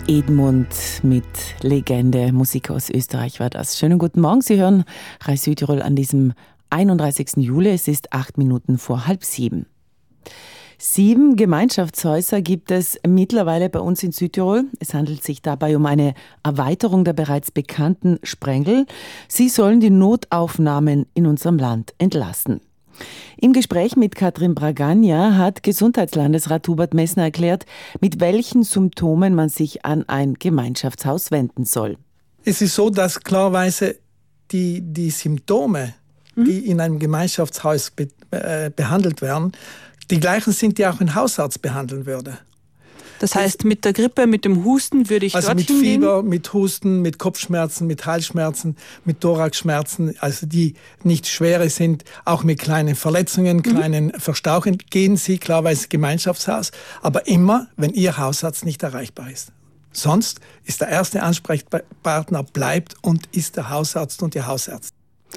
Edmund mit Legende, Musik aus Österreich war das. Schönen guten Morgen, Sie hören Reis Südtirol an diesem 31. Juli. Es ist 8 Minuten vor 6:30. 7 Gemeinschaftshäuser gibt es mittlerweile bei uns in Südtirol. Es handelt sich dabei um eine Erweiterung der bereits bekannten Sprengel. Sie sollen die Notaufnahmen in unserem Land entlasten. Im Gespräch mit Katrin Bragagna hat Gesundheitslandesrat Hubert Messner erklärt, mit welchen Symptomen man sich an ein Gemeinschaftshaus wenden soll. Es ist so, dass klarerweise die Symptome, die in einem Gemeinschaftshaus behandelt werden, die gleichen sind, die auch ein Hausarzt behandeln würde. Das heißt, mit der Grippe, mit dem Husten würde ich also dorthin mit Fieber, gehen? mit Husten, mit Kopfschmerzen, mit Halsschmerzen, mit Thoraxschmerzen, also die nicht schwere sind, auch mit kleinen Verletzungen, kleinen Verstauchungen, gehen Sie klarerweise ins Gemeinschaftshaus, aber immer, wenn Ihr Hausarzt nicht erreichbar ist. Sonst ist der erste Ansprechpartner bleibt und ist der Hausarzt und die Hausärztin.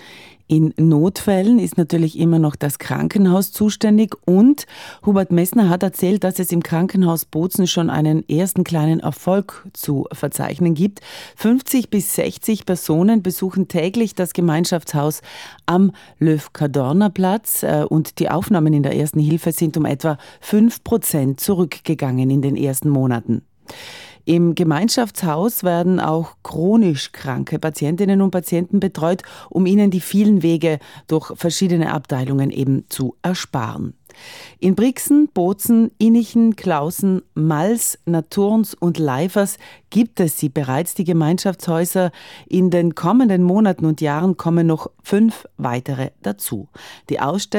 In Notfällen ist natürlich immer noch das Krankenhaus zuständig und Hubert Messner hat erzählt, dass es im Krankenhaus Bozen schon einen ersten kleinen Erfolg zu verzeichnen gibt. 50 bis 60 Personen besuchen täglich das Gemeinschaftshaus am Löw-Kadorner-Platz und die Aufnahmen in der Ersten Hilfe sind um etwa 5% zurückgegangen in den ersten Monaten. Im Gemeinschaftshaus werden auch chronisch kranke Patientinnen und Patienten betreut, um ihnen die vielen Wege durch verschiedene Abteilungen eben zu ersparen. In Brixen, Bozen, Innichen, Klausen, Mals, Naturns und Leifers gibt es sie bereits, die Gemeinschaftshäuser. In den kommenden Monaten und Jahren kommen noch 5 weitere dazu. Die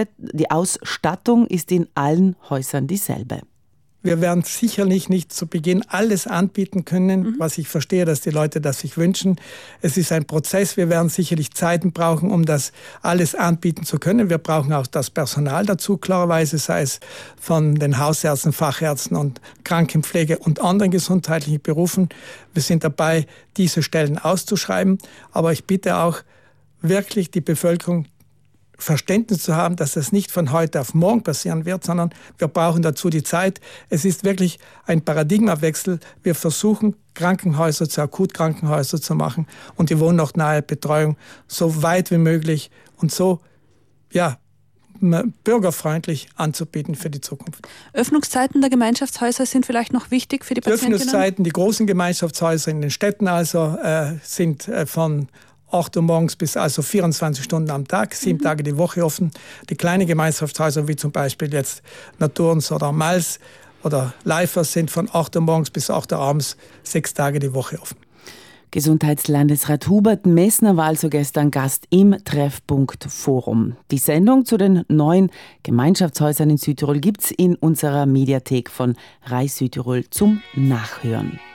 Ausstattung ist in allen Häusern dieselbe. Wir werden sicherlich nicht zu Beginn alles anbieten können, was ich verstehe, dass die Leute das sich wünschen. Es ist ein Prozess. Wir werden sicherlich Zeiten brauchen, um das alles anbieten zu können. Wir brauchen auch das Personal dazu, klarerweise, sei es von den Hausärzten, Fachärzten und Krankenpflege und anderen gesundheitlichen Berufen. Wir sind dabei, diese Stellen auszuschreiben. Aber ich bitte auch wirklich die Bevölkerung, Verständnis zu haben, dass das nicht von heute auf morgen passieren wird, sondern wir brauchen dazu die Zeit. Es ist wirklich ein Paradigmawechsel. Wir versuchen, Krankenhäuser zu Akutkrankenhäuser zu machen und die wohnortnahe Betreuung so weit wie möglich und so bürgerfreundlich anzubieten für die Zukunft. Öffnungszeiten der Gemeinschaftshäuser sind vielleicht noch wichtig für die Patientinnen? Die Öffnungszeiten, die großen Gemeinschaftshäuser in den Städten also sind von 8 Uhr morgens bis also 24 Stunden am Tag, 7 Tage die Woche offen. Die kleinen Gemeinschaftshäuser, wie zum Beispiel jetzt Naturns oder Mals oder Leifers, sind von 8 Uhr morgens bis 8 Uhr abends 6 Tage die Woche offen. Gesundheitslandesrat Hubert Messner war also gestern Gast im Treffpunkt Forum. Die Sendung zu den neuen Gemeinschaftshäusern in Südtirol gibt's in unserer Mediathek von Reis Südtirol zum Nachhören.